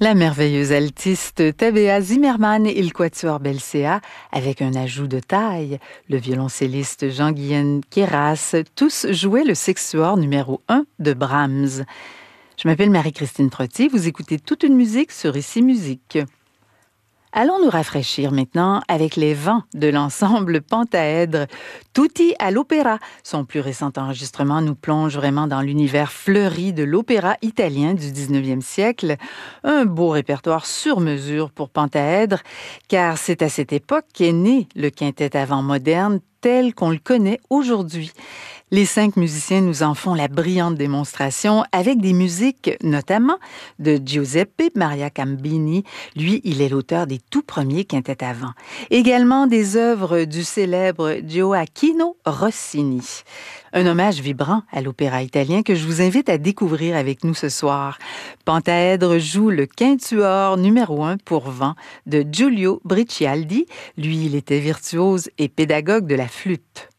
La merveilleuse altiste Tabea Zimmermann et le quatuor Belcea, avec un ajout de taille, le violoncelliste Jean-Guyen Queyras, tous jouaient le sextuor numéro 1 de Brahms. Je m'appelle Marie-Christine Trottier, vous écoutez toute une musique sur Ici Musique. Allons nous rafraîchir maintenant avec les vents de l'ensemble Pentaèdre. Tutti à l'opéra. Son plus récent enregistrement nous plonge vraiment dans l'univers fleuri de l'opéra italien du 19e siècle. Un beau répertoire sur mesure pour Pentaèdre, car c'est à cette époque qu'est né le quintet à vent moderne tel qu'on le connaît aujourd'hui. Les 5 musiciens nous en font la brillante démonstration avec des musiques notamment de Giuseppe Maria Cambini. Lui, il est l'auteur des tout premiers quintets à vent. Également des œuvres du célèbre Gioacchino Rossini. Un hommage vibrant à l'opéra italien que je vous invite à découvrir avec nous ce soir. Pentaèdre joue le quintuor numéro 1 pour vent de Giulio Bricialdi. Lui, il était virtuose et pédagogue de la flûte.